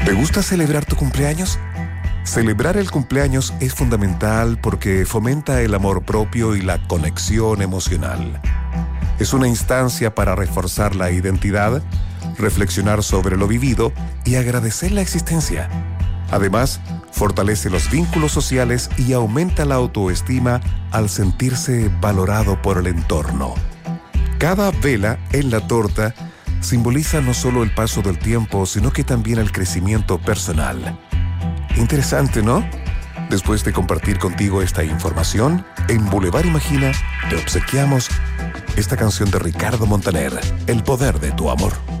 ¿Te gusta celebrar tu cumpleaños? Celebrar el cumpleaños es fundamental porque fomenta el amor propio y la conexión emocional. Es una instancia para reforzar la identidad, reflexionar sobre lo vivido y agradecer la existencia. Además, fortalece los vínculos sociales y aumenta la autoestima al sentirse valorado por el entorno. Cada vela en la torta simboliza no solo el paso del tiempo, sino que también el crecimiento personal. Interesante, ¿no? Después de compartir contigo esta información, en Boulevard Imagina te obsequiamos esta canción de Ricardo Montaner, El poder de tu amor.